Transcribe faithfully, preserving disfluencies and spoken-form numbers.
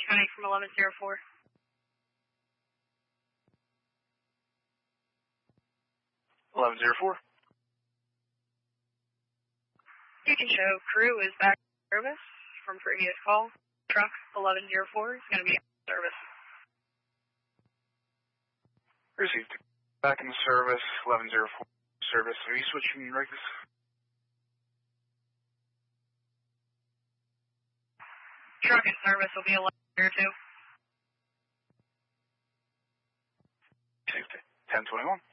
disconnect from eleven zero four. eleven zero four. You can show crew is back in service from previous call. Truck eleven zero four is going to be in service. Received. Back in the service, eleven zero four service. Are you switching rigs? Truck in service will be eleven zero two. Received. ten twenty-one.